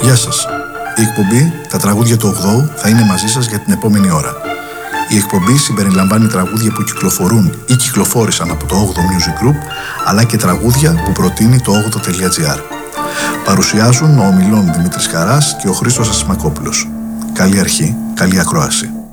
Γεια σας. Η εκπομπή «Τα τραγούδια του 8ου» θα είναι μαζί σας για την επόμενη ώρα. Η εκπομπή συμπεριλαμβάνει τραγούδια που κυκλοφορούν ή κυκλοφόρησαν από το 8ο Music Group, αλλά και τραγούδια που προτείνει το 8o.gr. Παρουσιάζουν ο ομιλών Δημήτρης Χαράς και ο Χρήστος Ασημακόπουλος. Καλή αρχή, καλή ακρόαση.